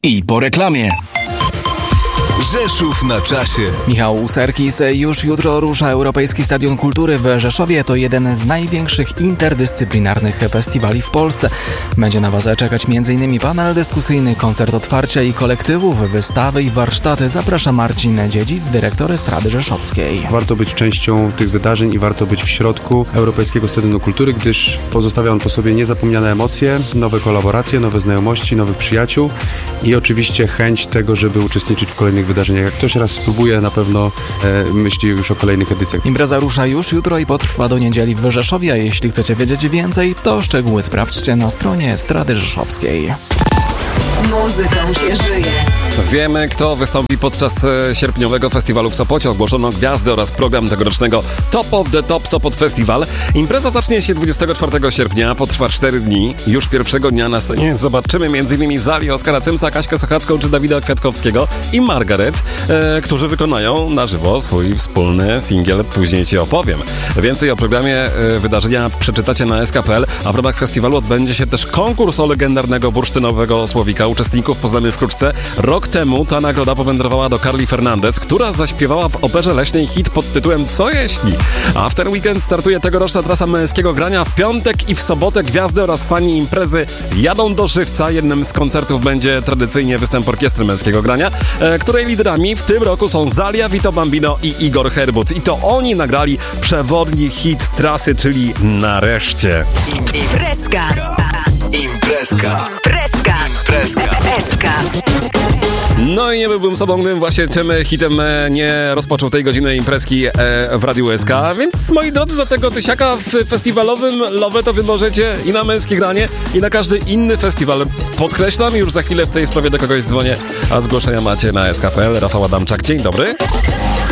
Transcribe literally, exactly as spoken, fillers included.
I po reklamie. Rzeszów na czasie. Michał Userkis. Już jutro rusza Europejski Stadion Kultury w Rzeszowie. To jeden z największych interdyscyplinarnych festiwali w Polsce. Będzie na Was czekać m.in. panel dyskusyjny, koncert otwarcia i kolektywów, wystawy i warsztaty. Zaprasza Marcin Dziedzic, dyrektor Estrady Rzeszowskiej. Warto być częścią tych wydarzeń i warto być w środku Europejskiego Stadionu Kultury, gdyż pozostawia on po sobie niezapomniane emocje, nowe kolaboracje, nowe znajomości, nowych przyjaciół i oczywiście chęć tego, żeby uczestniczyć w kolejnych wydarzeniach. Jak ktoś raz spróbuje, na pewno e, myśli już o kolejnych edycjach. Impreza rusza już jutro i potrwa do niedzieli w Rzeszowie. A jeśli chcecie wiedzieć więcej, to szczegóły sprawdźcie na stronie Estrady Rzeszowskiej. Muzyką się żyje. Wiemy, kto wystąpi podczas sierpniowego festiwalu w Sopocie. Ogłoszono gwiazdy oraz program tegorocznego Top of the Top Sopot Festival. Impreza zacznie się dwudziestego czwartego sierpnia, potrwa cztery dni. Już pierwszego dnia na scenie zobaczymy m.in. Zali, Oskara Cymsa, Kaśkę Sochacką czy Dawida Kwiatkowskiego i Margaret, e, którzy wykonają na żywo swój wspólny singiel Później Ci opowiem. Więcej o programie e, wydarzenia przeczytacie na es ka kropka pe el, a w ramach festiwalu odbędzie się też konkurs o legendarnego bursztynowego słowika. Uczestników poznamy wkrótce. Rok temu ta nagroda powędrowała do Carly Fernandez, która zaśpiewała w operze leśnej hit pod tytułem Co jeśli? A w ten weekend startuje tegoroczna trasa męskiego grania. W piątek i w sobotę gwiazdy oraz fani imprezy jadą do Żywca. Jednym z koncertów będzie tradycyjnie występ orkiestry męskiego grania, e, której liderami w tym roku są Zalia, Vito Bambino i Igor Herbut. I to oni nagrali przewodni hit trasy, czyli Nareszcie. Imprezka. Imprezka. Imprezka. Imprezka. Imprezka. No i nie byłbym sobą, gdybym właśnie tym hitem nie rozpoczął tej godziny imprezki w Radiu S K. Więc moi drodzy, za tego tysiaka w festiwalowym Love to wy możecie i na męskie granie, i na każdy inny festiwal. Podkreślam, już za chwilę w tej sprawie do kogoś dzwonię, a zgłoszenia macie na es ka kropka pe el. Rafał Adamczak, dzień dobry.